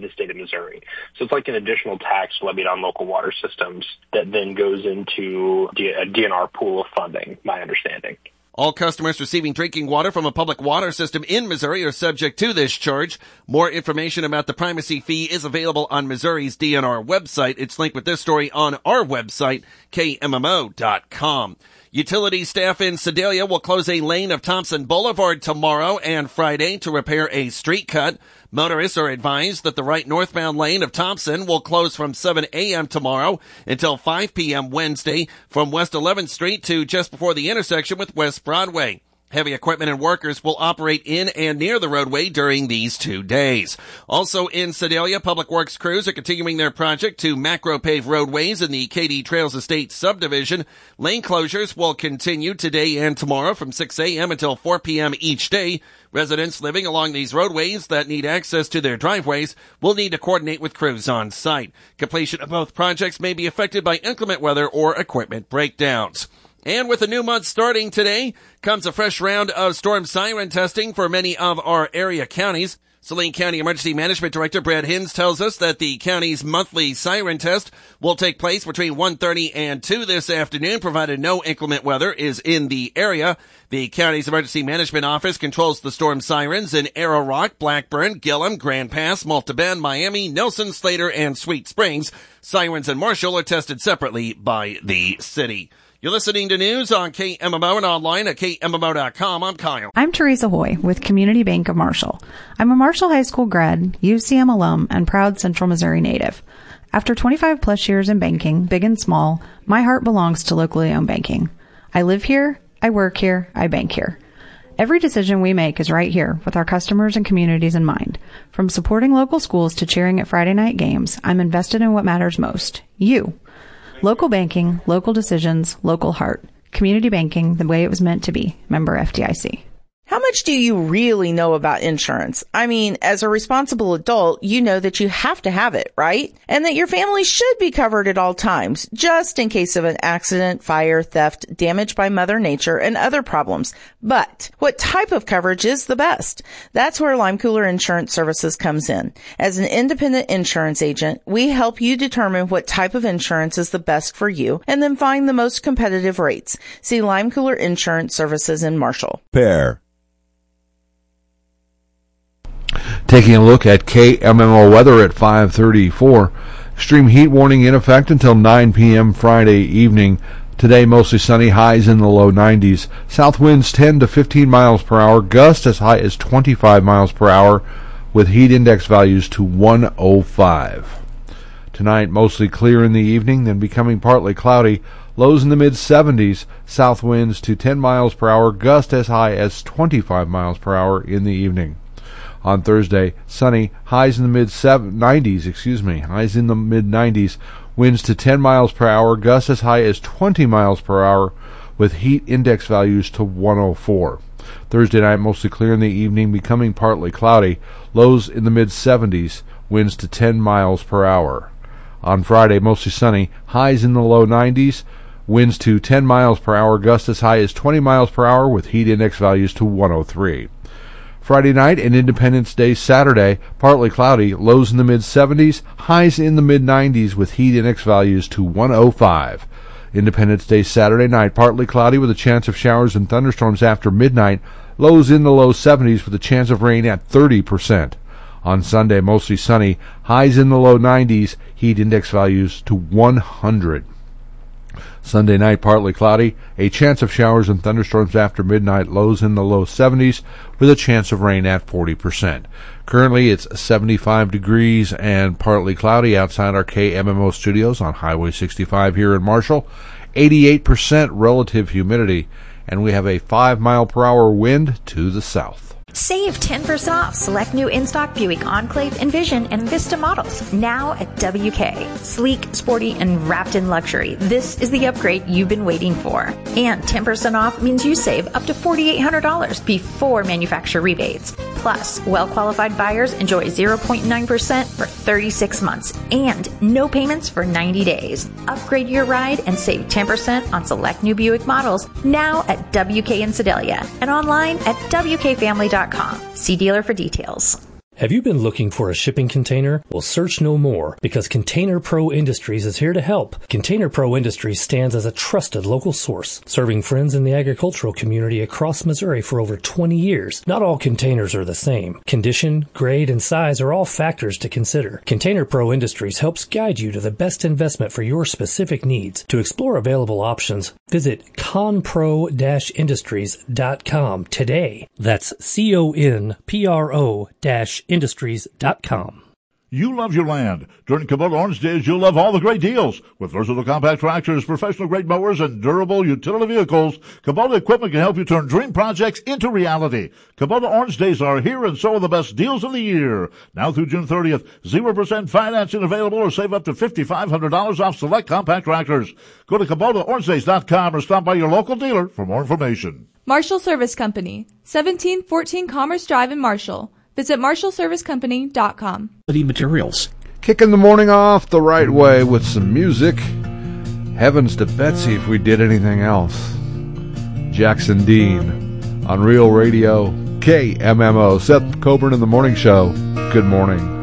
the state of Missouri. So it's like an additional tax levied on local water systems that then goes into a DNR pool of funding, my understanding. All customers receiving drinking water from a public water system in Missouri are subject to this charge. More information about the primacy fee is available on Missouri's DNR website. It's linked with this story on our website, KMMO.com. Utility staff in Sedalia will close a lane of Thompson Boulevard tomorrow and Friday to repair a street cut. Motorists are advised that the right northbound lane of Thompson will close from 7 a.m. tomorrow until 5 p.m. Wednesday from West 11th Street to just before the intersection with West Broadway. Heavy equipment and workers will operate in and near the roadway during these 2 days. Also in Sedalia, Public Works crews are continuing their project to macro-pave roadways in the Katy Trails Estate subdivision. Lane closures will continue today and tomorrow from 6 a.m. until 4 p.m. each day. Residents living along these roadways that need access to their driveways will need to coordinate with crews on site. Completion of both projects may be affected by inclement weather or equipment breakdowns. And with the new month starting today, comes a fresh round of storm siren testing for many of our area counties. Saline County Emergency Management Director Brad Hinz tells us that the county's monthly siren test will take place between 1:30 and 2 this afternoon, provided no inclement weather is in the area. The county's Emergency Management Office controls the storm sirens in Arrow Rock, Blackburn, Gillum, Grand Pass, Malta Bend, Miami, Nelson, Slater, and Sweet Springs. Sirens in Marshall are tested separately by the city. You're listening to news on KMMO and online at KMMO.com. I'm Kyle. I'm Teresa Hoy with Community Bank of Marshall. I'm a Marshall High School grad, UCM alum, and proud Central Missouri native. After 25 plus years in banking, big and small, my heart belongs to locally owned banking. I live here, I work here, I bank here. Every decision we make is right here with our customers and communities in mind. From supporting local schools to cheering at Friday night games, I'm invested in what matters most, you. Local banking, local decisions, local heart. Community banking the way it was meant to be. Member FDIC. How much do you really know about insurance? I mean, as a responsible adult, you know that you have to have it, right? And that your family should be covered at all times, just in case of an accident, fire, theft, damage by Mother Nature, and other problems. But what type of coverage is the best? That's where Lime Cooler Insurance Services comes in. As an independent insurance agent, we help you determine what type of insurance is the best for you and then find the most competitive rates. See Lime Cooler Insurance Services in Marshall. Pair. Taking a look at KMMO weather at 5:34. Extreme heat warning in effect until 9 p.m. Friday evening. Today mostly sunny, highs in the low 90s. South winds 10 to 15 miles per hour, gusts as high as 25 miles per hour with heat index values to 105. Tonight mostly clear in the evening, then becoming partly cloudy. Lows in the mid-70s, south winds to 10 miles per hour, gust as high as 25 miles per hour in the evening. On Thursday, sunny, highs in the mid-90s, winds to 10 miles per hour, gusts as high as 20 miles per hour with heat index values to 104. Thursday night, mostly clear in the evening, becoming partly cloudy, lows in the mid-70s, winds to 10 miles per hour. On Friday, mostly sunny, highs in the low 90s, winds to 10 miles per hour, gusts as high as 20 miles per hour with heat index values to 103. Friday night and Independence Day Saturday, partly cloudy, lows in the mid-70s, highs in the mid-90s with heat index values to 105. Independence Day Saturday night, partly cloudy with a chance of showers and thunderstorms after midnight, lows in the low 70s with a chance of rain at 30%. On Sunday, mostly sunny, highs in the low 90s, heat index values to 100. Sunday night, partly cloudy, a chance of showers and thunderstorms after midnight, lows in the low 70s with a chance of rain at 40%. Currently, it's 75 degrees and partly cloudy outside our KMMO studios on Highway 65 here in Marshall. 88% relative humidity, and we have a 5-mile-per-hour wind to the south. Save 10% off select new in-stock Buick Enclave, Envision, and Vista models now at WK. Sleek, sporty, and wrapped in luxury. This is the upgrade you've been waiting for. And 10% off means you save up to $4,800 before manufacturer rebates. Plus, well-qualified buyers enjoy 0.9% for 36 months and no payments for 90 days. Upgrade your ride and save 10% on select new Buick models now at WK in Sedalia and online at WKFamily.com. See dealer for details. Have you been looking for a shipping container? Well, search no more, because Container Pro Industries is here to help. Container Pro Industries stands as a trusted local source, serving friends in the agricultural community across Missouri for over 20 years. Not all containers are the same. Condition, grade, and size are all factors to consider. Container Pro Industries helps guide you to the best investment for your specific needs. To explore available options, visit conpro-industries.com today. That's CONPRO-industries.com. You love your land. During Kubota Orange Days, you'll love all the great deals. With versatile compact tractors, professional-grade mowers, and durable utility vehicles, Kubota equipment can help you turn dream projects into reality. Kubota Orange Days are here, and so are the best deals of the year. Now through June 30th, 0% financing available, or save up to $5,500 off select compact tractors. Go to KubotaOrangeDays.com or stop by your local dealer for more information. Marshall Service Company, 1714 Commerce Drive in Marshall. Visit MarshallServiceCompany.com. Materials. Kicking the morning off the right way with some music. Heavens to Betsy if we did anything else. Jackson Dean on Real Radio, KMMO. Seth Coburn in the Morning Show. Good morning.